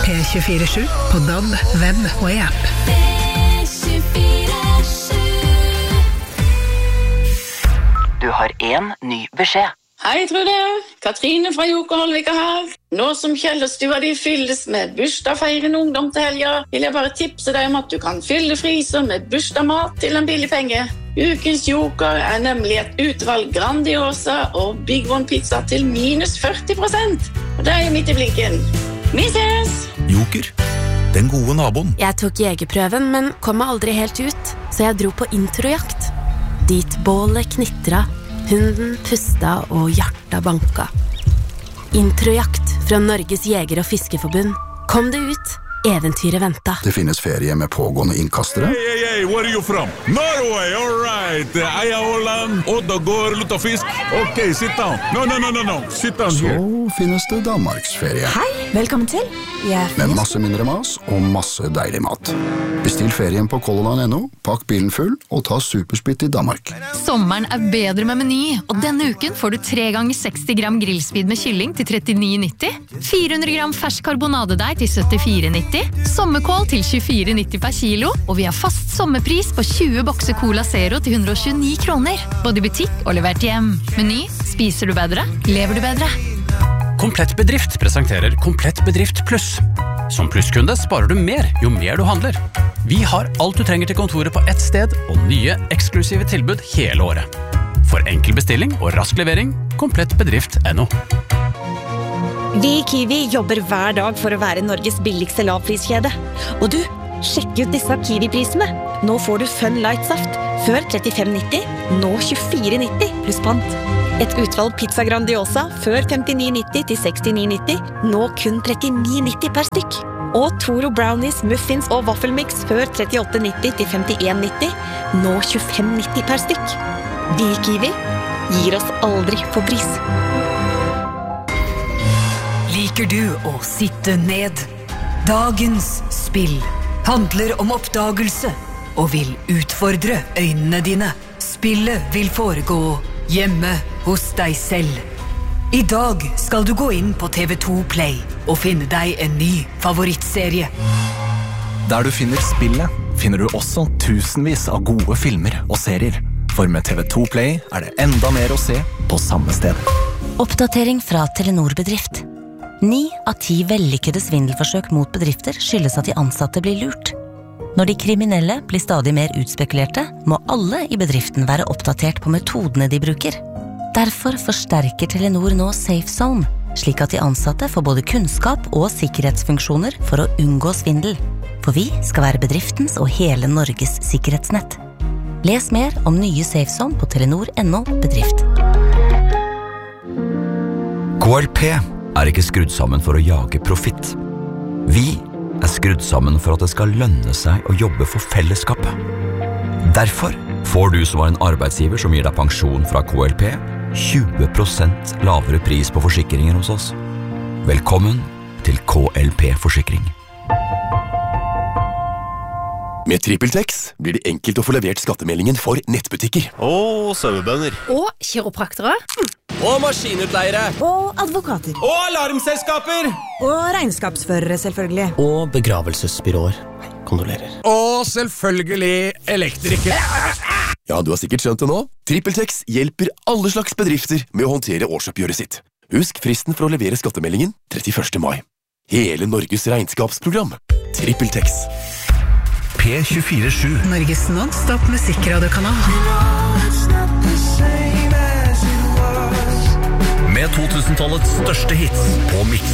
P24/7 på DAB, web og i app. Du har en ny beskjed. Hei, Trude. Katrine fra Jokerholvika her. Nå som Kjellerstua de fylles med bursdagsfeirende ungdom til helga, vil jeg bare tipse deg om at du kan fylle fryser med bursdagsmat til en billig penge. Ukens Joker er nemlig et utvalg Grandiosa og Big One pizza til minus 40%. Og det er midt i blikken. Vi ses! Joker, den gode naboen. Jeg tok jegerprøven, men kom meg aldri helt ut, så jeg dro på introjakt. Dit bålet knittra, hunden pusta og hjertet banka. Introjakt fra Norges Jeger- og Fiskeforbund. Kom det ut, eventyret venta. Det finnes ferie med pågående innkastere. Hey, where are you from? Norway, all right. Eia Åland, Oddagård, Luttafisk. Ok, sit down. No. Sit down here. Så finnes det Danmarksferie. Hei, velkommen til. Med masse mindre mas og masse deilig mat. Bestill ferien på colorline.no, pakk bilen full og ta superspitt i Danmark. Sommeren er bedre med Meny, og denne uken får du 3 ganger 60 gram grillspid med kylling til 39,90, 400 gram fersk karbonadedeig til 74,90, sommerkål til 24,90 per kilo, og vi har fast sommerpris på 20 bokser Cola Zero til 129 kroner, både i butikk og levert hjem. Meny, spiser du bedre, lever du bedre. Komplett Bedrift presenterer Komplett Bedrift Pluss. Som plusskunde sparer du mer jo mer du handler. Vi har alt du trenger til kontoret på ett sted, og nye eksklusive tilbud hele året. For enkel bestilling og rask levering, komplettbedrift.no. Vi i Kiwi jobber hver dag for å være Norges billigste lavpriskjede. Og du, sjekk ut disse Kiwi-prisene. Nå får du Fun Light Saft, før 35,90, nå 24,90 pluss pant. Et utvalg pizza Grandiosa, før 59,90 til 69,90, nå kun 39,90 per stykk. Og Toro Brownies, Muffins og Waffelmix, før 38,90 til 51,90, nå 25,90 per stykk. Vi i Kiwi gir oss aldri på pris. Liker du å sitte ned? Dagens spill handler om oppdagelse og vil utfordre øynene dine. Spillet vil foregå hjemme hos deg selv. I dag skal du gå inn på TV2 Play og finne deg en ny favorittserie. Der du finner spillet, finner du også tusenvis av gode filmer og serier. For med TV2 Play er det enda mer å se på samme sted. Oppdatering fra Telenor Bedrift. 9 av 10 vellykkede svindelforsøk mot bedrifter skyldes at de ansatte blir lurt. Når de kriminelle blir stadig mer utspekulerte, må alle i bedriften være oppdatert på metodene de bruker. Derfor forsterker Telenor nå Safe Zone, slik at de ansatte får både kunnskap og sikkerhetsfunksjoner for å unngå svindel. For vi skal være bedriftens og hele Norges sikkerhetsnett. Les mer om nye Safe Zone på telenor.no bedrift. KLP er ikke skrudd sammen for å jage profitt. Vi er skrudd sammen for at det skal lønne seg å jobbe for fellesskapet. Derfor får du som var en arbeidsgiver som gir deg pensjon fra KLP 20% lavere pris på forsikringer hos oss. Velkommen til KLP Forsikring. Med TrippelTex blir det enkelt å få levert skattemeldingen for nettbutikker. Og sauebønder. Og kiropraktere. Og maskinutleiere. Og advokater. Og alarmselskaper. Og regnskapsførere, selvfølgelig. Og begravelsesbyråer. Kondolerer. Og selvfølgelig elektrikere. Ja, du har sikkert skjønt det nå. TrippelTex hjelper alle slags bedrifter med å håndtere årsoppgjøret sitt. Husk fristen for å levere skattemeldingen 31. mai. Hele Norges regnskapsprogram. TrippelTex. P24/7 Norges non-stop musikkradiokanal. Med 2000-tallets største hits på Mix